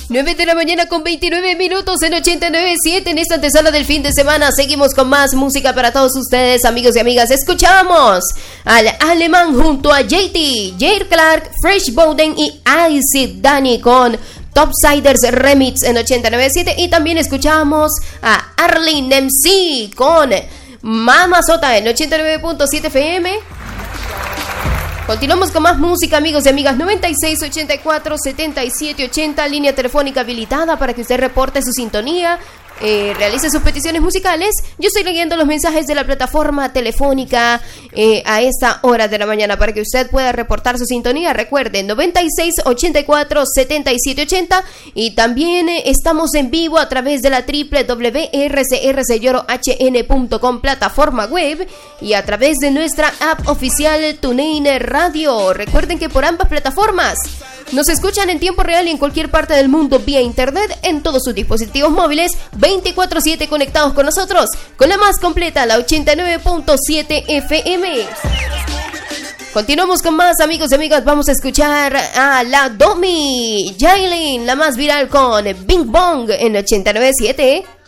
9 de la mañana con 29 minutos en 89.7. En esta antesala del fin de semana seguimos con más música para todos ustedes, amigos y amigas. Escuchamos al Alemán junto a JT, Jair Clark, Fresh Bowden y Acid Danny con Topsiders Remix en 89.7. Y también escuchamos a Arlene MC con Mama Sota en 89.7 FM. Continuamos con más música, amigos y amigas. 96 84 77 80, línea telefónica habilitada para que usted reporte su sintonía, realice sus peticiones musicales. Yo estoy leyendo los mensajes de la plataforma telefónica a esta hora de la mañana para que usted pueda reportar su sintonía. Recuerden, 96 84 77 80, y también estamos en vivo a través de la www.rcrcllorohn.com plataforma web y a través de nuestra app oficial TuneIn Radio. Recuerden que por ambas plataformas nos escuchan en tiempo real y en cualquier parte del mundo vía internet en todos sus dispositivos móviles, 24/7 conectados con nosotros, con la más completa, la 89.7 FM. Continuamos con más, amigos y amigas. Vamos a escuchar a la Domi Yailin, la más viral con Bing Bong en 89.7.